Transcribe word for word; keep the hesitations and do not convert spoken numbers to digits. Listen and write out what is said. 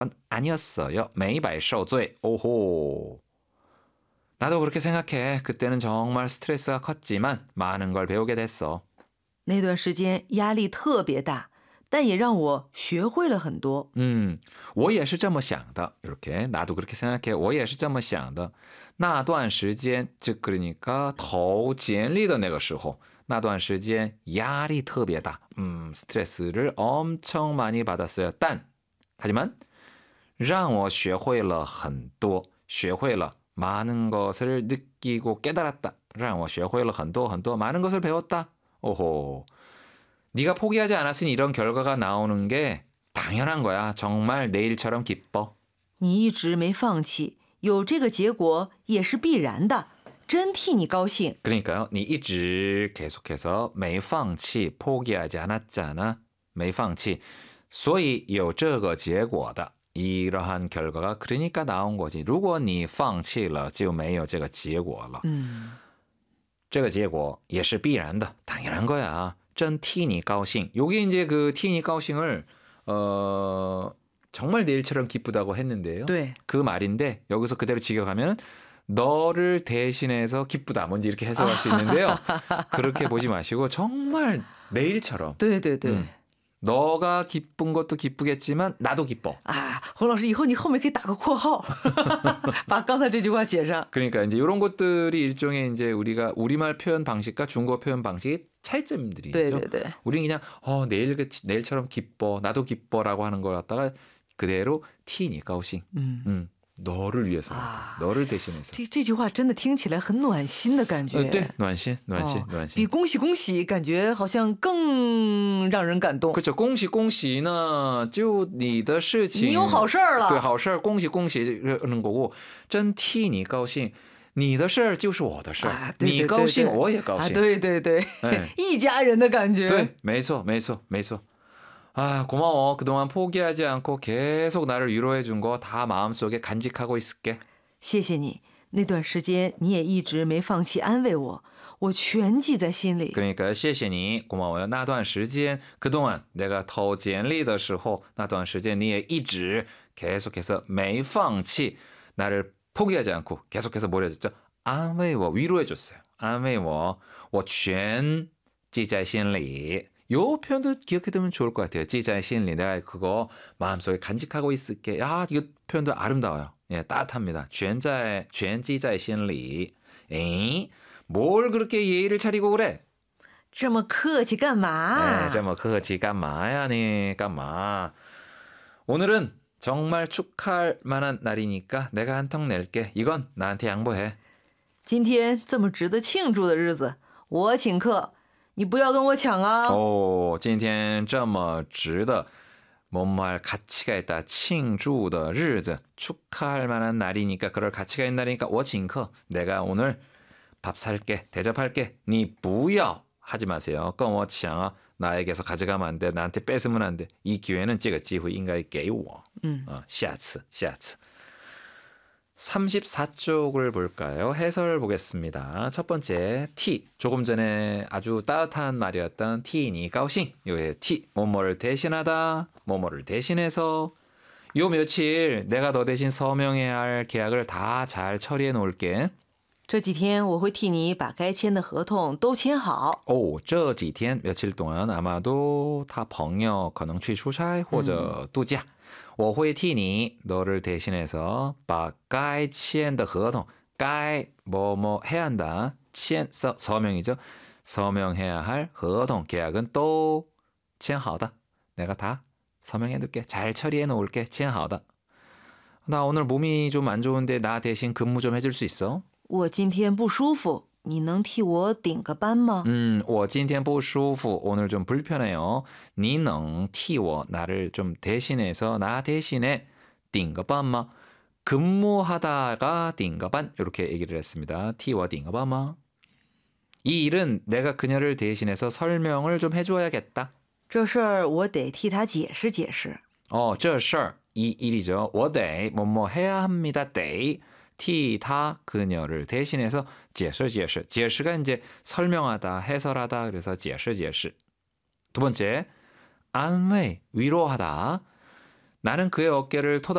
아니었어요. 没白受罪. 오호. 나도 그렇게 생각해. 그때는 정말 스트레스가 컸지만 많은 걸 배우게 됐어. 那段时间压力特别大，但也让我学会了很多。 음, 我也是这么想的. 이렇게 나도 그렇게 생각해. 我也是这么想的. 那段时间, 즉 그러니까 더简历的那个时候, 那段时间压力特别大. 음, 스트레스를 엄청 많이 받았어요. 단, 하지만 让我学会了很多. 学会了 많은 것을 느끼고 깨달았다. 让我学会了很多很多 많은 것을 배웠다. 오호. 네가 포기하지 않았으니 이런 결과가 나오는 게 당연한 거야. 정말 내일처럼 기뻐. 你一直没放弃，有这个结果也是必然的，真替你高兴。 그러니까요. 你一直 계속해서 没放弃 포기하지 않았잖아. 没放弃. 所以有这个结果的. 이러한 결과가 그러니까 나온 거지. 如果你放弃了就没有这个结果了. 嗯， 这个结果也是必然的. 당연한 거야. 真替你高兴. 요게 이제 그替你高兴을 어, 정말 내일처럼 기쁘다고 했는데요. 네. 그 말인데 여기서 그대로 직역하면 너를 대신해서 기쁘다. 뭔지 이렇게 해석할 수 있는데요. 그렇게 보지 마시고 정말 내일처럼. 对对对。 음, 너가 기쁜 것도 기쁘겠지만 나도 기뻐. 啊，洪老师，以后你后面可以打个括号，把刚才这句话写上。 그러니까 이제 이런 것들이 일종의 이제 우리가 우리말 표현 방식과 중국어 표현 방식의 차이점들이죠. 对对对， 우리는 그냥 어, 내일 내일처럼 기뻐, 나도 기뻐라고 하는 걸 갖다가 그대로 티니 가오싱. 嗯， 음, 너를 위해서, 아. 너를 대신해서. 这这句话真的听起来很暖心的感觉。 어, 对，暖心，暖心，暖心。 比恭喜恭喜感觉好像更让人感动。 그렇죠. 恭喜恭喜呢，就你的事情， 你有好事儿了。 对，好事儿，恭喜恭喜하는 거고，真替你高兴。你的事儿就是我的事儿， 啊，对对对你高兴对我也高啊， 兴。 对对对， 哎一家人的感觉。 对，没错，没错，没错。 아, 고마워. 그동안 포기하지 않고 계속 나를 위로해 준 거 다 마음속에 간직하고 있을게. 谢谢你，那段时间你也一直没放弃安慰我，我全记在心里。 그러니까 谢谢你, 고마워요. 那段时间 그동안 내가 더简历的时候那段时间你也一直 계속해서 没放弃 나를 포기하지 않고 계속해서 뭘 해줬죠? 안慰我, 위로해 줬어요. 안慰我, 我全记在心里. 요 표현도 기억해두면 좋을 것 같아요. 记在心里, 내가 그거 마음속에 간직하고 있을게. 야, 이 표현도 아름다워요. 예, 따뜻합니다. 全在,全记在心里. 에이, 뭘 그렇게 예의를 차리고 그래? 这么客气干嘛？ 네, 这么客气干嘛呀, 니? 干嘛? 오늘은 정말 축하할 만한 날이니까 내가 한턱 낼게. 이건 나한테 양보해. 今天这么值得庆祝的日子，我请客，你不要跟我抢啊！ 오, 今天这么值得 뭔말 가치가 있다. 庆祝的日子 축하할 만한 날이니까 그럴 가치가 있는 날이니까 我请客 내가 오늘 밥 살게. 대접할게. 你不要 하지 마세요. 跟我抢啊. 나에게서 가져가면 안 돼. 나한테 뺏으면 안 돼. 이 기회는 这个机会应该给我. 음. 어, 下次,下次. 삼십사 쪽을 볼까요? 해설 보겠습니다. 첫 번째 T, 조금 전에 아주 따뜻한 말이었던 T니 가오싱. 요의 T, 뭐뭐를 대신하다, 뭐뭐를 대신해서. 요 며칠 내가 너 대신 서명해야 할 계약을 다 잘 처리해 놓을게. 这几天我会替你把该签的合同都签好。 오, 这几天 며칠 동안 아마도 다 朋友可能去出差或者度假. 我会替你 너를 대신해서 把该签的合同 该 뭐뭐 해야 한다. 签 서, 서명이죠. 서명해야 할 合同 계약은 또 签好的. 내가 다 서명해 둘게. 잘 처리해 놓을게. 签好的. 나 오늘 몸이 좀 안 좋은데 나 대신 근무 좀 해줄 수 있어? 我今天不舒服，你能替我顶个班吗？ 음, 我今天不舒服. 오늘 좀 불편해요. 你能替我 나를 좀 대신해서 나 대신에 顶个班吗? 근무하다가 顶个班 이렇게 얘기를 했습니다. 替我顶个班吗? 이 일은 내가 그녀를 대신해서 설명을 좀 해줘야겠다. 这事儿我得替他解释解释。 어, 这事儿, 이 일이죠. 我得 뭐뭐 해야 합니다. 得 替他 그녀를 대신해서 解释解释. 解释가 이제 설명하다, 해설하다. 그래서 解释解释. 두 번째, 안慰, 위로하다. 나는 그의 어깨를 토